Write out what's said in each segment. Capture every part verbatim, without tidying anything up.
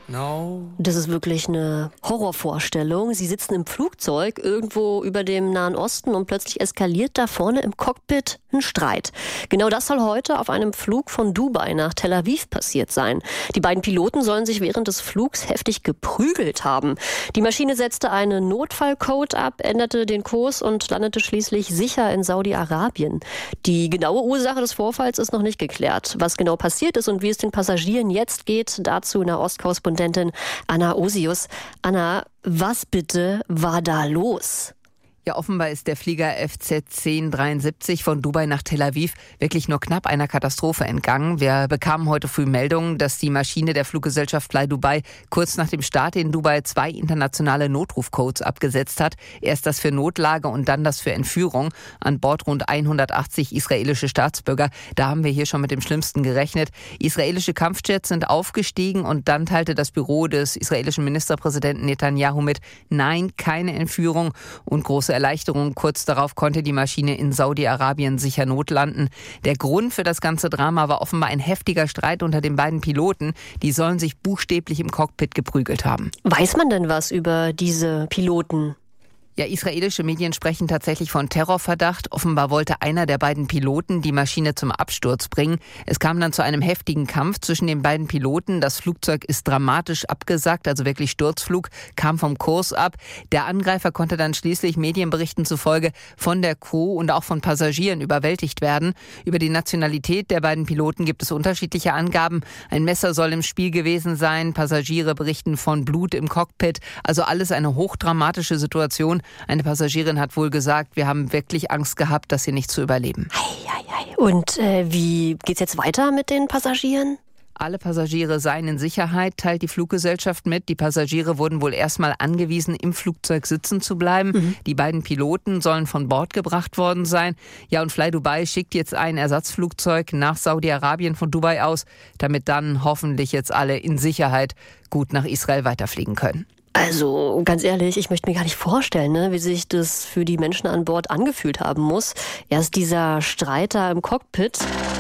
No. Das ist wirklich eine Horrorvorstellung. Sie sitzen im Flugzeug irgendwo über dem Nahen Osten und plötzlich eskaliert da vorne im Cockpit ein Streit. Genau das soll heute auf einem Flug von Dubai nach Tel Aviv passiert sein. Die beiden Piloten sollen sich während des Flugs heftig geprügelt haben. Die Maschine setzte einen Notfallcode ab, änderte den Kurs und landete schließlich sicher in Saudi-Arabien. Die genaue Ursache des Vorfalls ist noch nicht geklärt. Was genau passiert ist und wie es den Passagieren jetzt geht, dazu Nahostkorrespondentin Anna Osius. Anna, was bitte war da los? Ja, offenbar ist der Flieger F Z zehn dreiundsiebzig von Dubai nach Tel Aviv wirklich nur knapp einer Katastrophe entgangen. Wir bekamen heute früh Meldungen, dass die Maschine der Fluggesellschaft Fly Dubai kurz nach dem Start in Dubai zwei internationale Notrufcodes abgesetzt hat. Erst das für Notlage und dann das für Entführung. An Bord rund hundertachtzig israelische Staatsbürger. Da haben wir hier schon mit dem Schlimmsten gerechnet. Israelische Kampfjets sind aufgestiegen und dann teilte das Büro des israelischen Ministerpräsidenten Netanyahu mit, nein, keine Entführung und große Erleichterung. Kurz darauf konnte die Maschine in Saudi-Arabien sicher notlanden. Der Grund für das ganze Drama war offenbar ein heftiger Streit unter den beiden Piloten. Die sollen sich buchstäblich im Cockpit geprügelt haben. Weiß man denn was über diese Piloten? Ja, israelische Medien sprechen tatsächlich von Terrorverdacht. Offenbar wollte einer der beiden Piloten die Maschine zum Absturz bringen. Es kam dann zu einem heftigen Kampf zwischen den beiden Piloten. Das Flugzeug ist dramatisch abgesackt, also wirklich Sturzflug, kam vom Kurs ab. Der Angreifer konnte dann schließlich Medienberichten zufolge von der Crew und auch von Passagieren überwältigt werden. Über die Nationalität der beiden Piloten gibt es unterschiedliche Angaben. Ein Messer soll im Spiel gewesen sein. Passagiere berichten von Blut im Cockpit. Also alles eine hochdramatische Situation. Eine Passagierin hat wohl gesagt, wir haben wirklich Angst gehabt, das hier nicht zu überleben. Ei, ei, ei. Und äh, wie geht's jetzt weiter mit den Passagieren? Alle Passagiere seien in Sicherheit, teilt die Fluggesellschaft mit. Die Passagiere wurden wohl erstmal angewiesen, im Flugzeug sitzen zu bleiben. Mhm. Die beiden Piloten sollen von Bord gebracht worden sein. Ja, und Fly Dubai schickt jetzt ein Ersatzflugzeug nach Saudi-Arabien von Dubai aus, damit dann hoffentlich jetzt alle in Sicherheit gut nach Israel weiterfliegen können. Also ganz ehrlich, ich möchte mir gar nicht vorstellen, ne, wie sich das für die Menschen an Bord angefühlt haben muss. Erst dieser Streit da im Cockpit,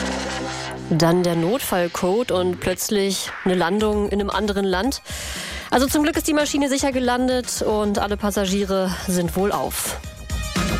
dann der Notfallcode und plötzlich eine Landung in einem anderen Land. Also zum Glück ist die Maschine sicher gelandet und alle Passagiere sind wohlauf.